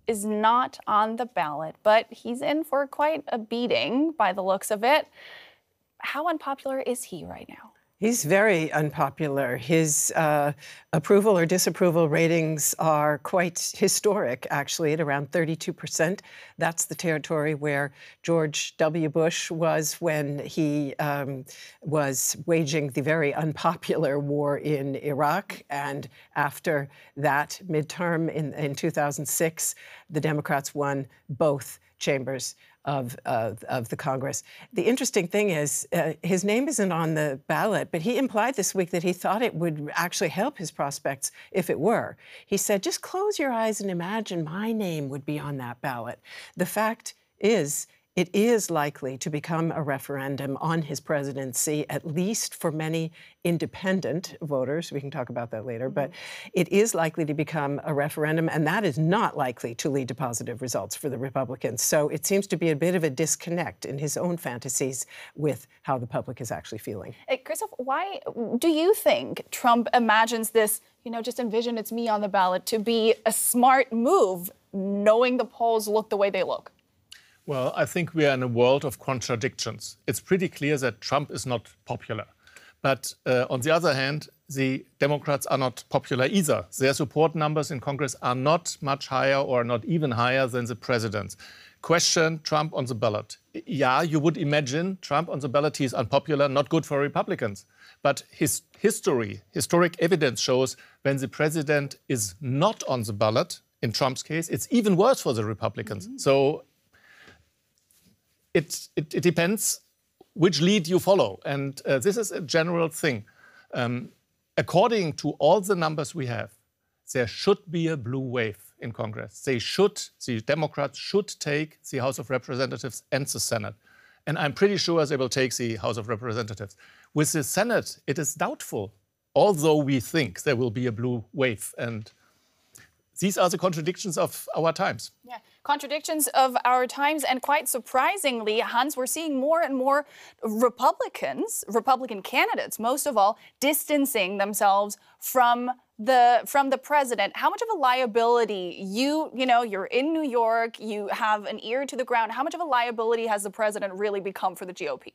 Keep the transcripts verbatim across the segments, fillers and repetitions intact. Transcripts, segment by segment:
is not on the ballot, but he's in for quite a beating by the looks of it. How unpopular is he right now? He's very unpopular. His uh, approval or disapproval ratings are quite historic, actually, at around thirty-two percent. That's the territory where George W. Bush was when he um, was waging the very unpopular war in Iraq. And after that midterm in, in two thousand six, the Democrats won both chambers Of, of, of the Congress. The interesting thing is uh, his name isn't on the ballot, but he implied this week that he thought it would actually help his prospects if it were. He said, just close your eyes and imagine my name would be on that ballot. The fact is, it is likely to become a referendum on his presidency, at least for many independent voters. We can talk about that later. Mm-hmm. But it is likely to become a referendum, and that is not likely to lead to positive results for the Republicans. So it seems to be a bit of a disconnect in his own fantasies with how the public is actually feeling. Hey, Christoph, why do you think Trump imagines this, you know, just envision it's me on the ballot, to be a smart move, knowing the polls look the way they look? Well, I think we are in a world of contradictions. It's pretty clear that Trump is not popular. But uh, on the other hand, the Democrats are not popular either. Their support numbers in Congress are not much higher or not even higher than the president's. Question Trump on the ballot. Yeah, you would imagine Trump on the ballot, he is unpopular, not good for Republicans. But his history, historic evidence shows when the president is not on the ballot, in Trump's case, it's even worse for the Republicans. Mm-hmm. So It, it, it depends which lead you follow. And uh, this is a general thing. Um, according to all the numbers we have, there should be a blue wave in Congress. They should, the Democrats should take the House of Representatives and the Senate. And I'm pretty sure they will take the House of Representatives. With the Senate, it is doubtful, although we think there will be a blue wave. And these are the contradictions of our times. Yeah, contradictions of our times. And quite surprisingly, Hans, we're seeing more and more Republicans, Republican candidates, most of all, distancing themselves from the from the president. How much of a liability, you, you know, you're in New York, you have an ear to the ground. How much of a liability has the president really become for the G O P?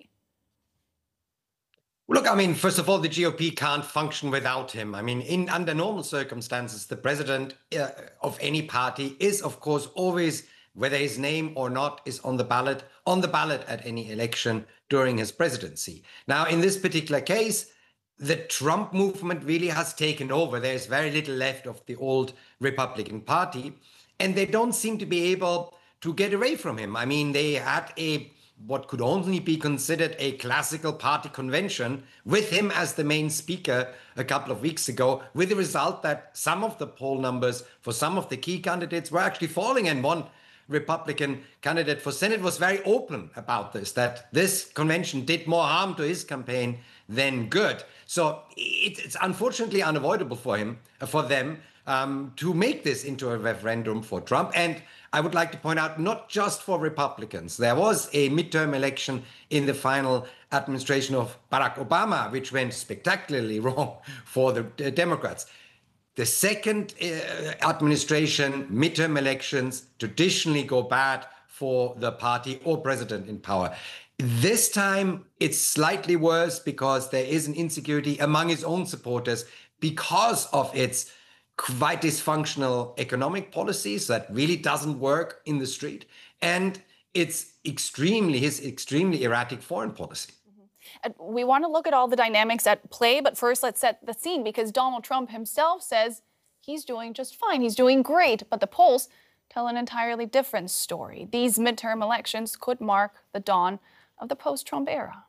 Look, I mean, first of all, the G O P can't function without him. I mean, in under normal circumstances, the president uh, of any party is, of course, always, whether his name or not is on the ballot, on the ballot at any election during his presidency. Now, in this particular case, the Trump movement really has taken over. There's very little left of the old Republican Party, and they don't seem to be able to get away from him. I mean, they had a what could only be considered a classical party convention with him as the main speaker a couple of weeks ago, with the result that some of the poll numbers for some of the key candidates were actually falling. And one Republican candidate for Senate was very open about this, that this convention did more harm to his campaign than good. So it's unfortunately unavoidable for him, for them, um, to make this into a referendum for Trump. And I would like to point out, not just for Republicans. There was a midterm election in the final administration of Barack Obama, which went spectacularly wrong for the Democrats. The second uh, administration, midterm elections, traditionally go bad for the party or president in power. This time, it's slightly worse because there is an insecurity among his own supporters because of its quite dysfunctional economic policies that really doesn't work in the street. And it's extremely, his extremely erratic foreign policy. Mm-hmm. We want to look at all the dynamics at play, but first let's set the scene, because Donald Trump himself says he's doing just fine. He's doing great, but the polls tell an entirely different story. These midterm elections could mark the dawn of the post-Trump era.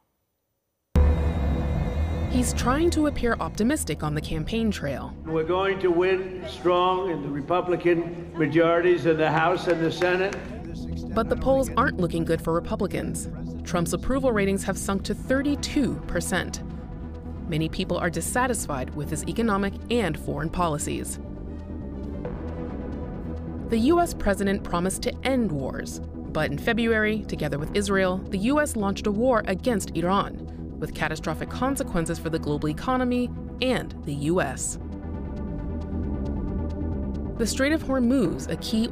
He's trying to appear optimistic on the campaign trail. We're going to win strong in the Republican majorities in the House and the Senate. But the polls aren't looking good for Republicans. Trump's approval ratings have sunk to thirty-two percent. Many people are dissatisfied with his economic and foreign policies. The U S president promised to end wars, but in February, together with Israel, the U S launched a war against Iran, with catastrophic consequences for the global economy and the U S. The Strait of Hormuz, a key